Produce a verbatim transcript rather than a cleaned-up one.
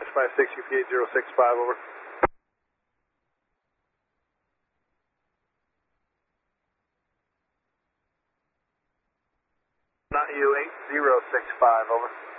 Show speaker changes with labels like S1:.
S1: five six, U P eight zero six five, over. Not you, eight zero six five, over.